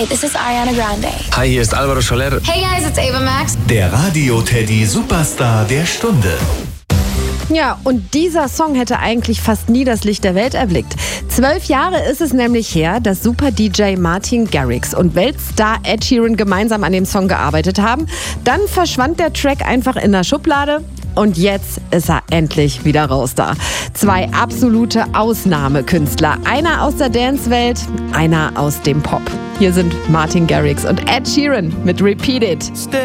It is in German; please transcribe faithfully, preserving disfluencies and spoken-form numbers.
Hey, this is Ariana Grande. Hi, hier ist Alvaro Soler. Hey guys, it's Ava Max. Der Radio-Teddy Superstar der Stunde. Ja, und dieser Song hätte eigentlich fast nie das Licht der Welt erblickt. Zwölf Jahre ist es nämlich her, dass Super-D J Martin Garrix und Weltstar Ed Sheeran gemeinsam an dem Song gearbeitet haben. Dann verschwand der Track einfach in der Schublade. Und jetzt ist er endlich wieder raus da. Zwei absolute Ausnahmekünstler. Einer aus der Dance-Welt, einer aus dem Pop. Hier sind Martin Garrix und Ed Sheeran mit Repeat It.